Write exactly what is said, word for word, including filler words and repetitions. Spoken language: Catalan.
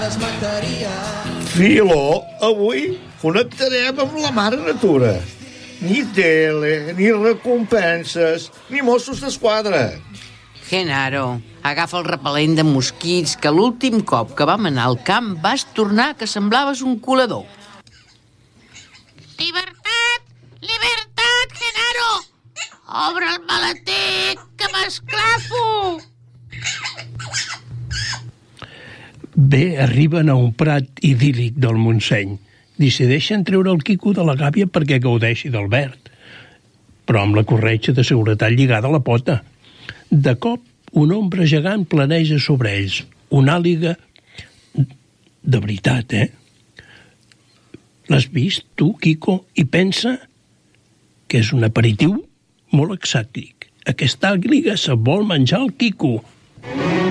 Filo, avui connectarem amb la mare natura. Ni tele, ni recompenses, ni Mossos d'Esquadra. Genaro, agafa el repel·lent de mosquits, que l'últim cop que vam anar al camp vas tornar que semblaves un colador. Libertat! Libertat, Genaro! Obre el maleter, que m'esclafo! Bé, arriben a un prat idíl·lic del Montseny. Decideixen treure el Quico de la gàbia perquè gaudeixi del verd, però amb la corretja de seguretat lligada a la pota. De cop, una ombra gegant planeja sobre ells. Una àliga de veritat, eh? L'has vist, tu, Quico? I pensa que és un aperitiu molt exòtic. Aquesta àliga se vol menjar el Quico.